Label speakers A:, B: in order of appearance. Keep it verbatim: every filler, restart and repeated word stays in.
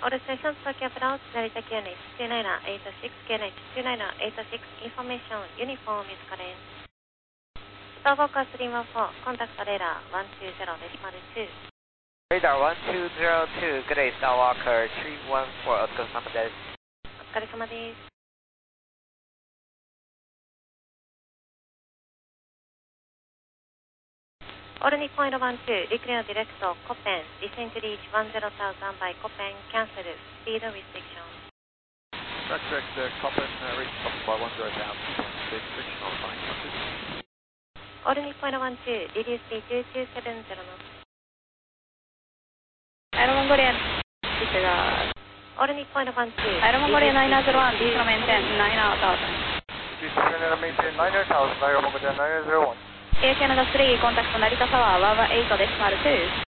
A: All stations for Cap Route, Narita Q N H two nine eight six, Q N H two nine eight six, information, uniform is current. Superwalker three one four, contact radar one two zero decimal two.
B: Radar one two zero two, good day, Starwalker three one four, お疲れ様です。
A: お疲れ様です。All Nippon one two, declare direct Copen, descend to reach one zero thousand by Copen, cancel, speed restriction.
C: Direct direct uh, Copen, uh, reach Copen by one zero thousand, speed restriction on fine country.
A: All Nippon one two, reduce speed two two seven zero knots.
D: Aero Mongolia, disregard.
A: All Nippon one two.
D: Aero Mongolia nine zero one, descend maintain nine thousand.
C: Descend and maintain nine thousand, Aero Mongolia nine zero one.
D: Air Canada three, contact Narita Tower one one eight decimal two.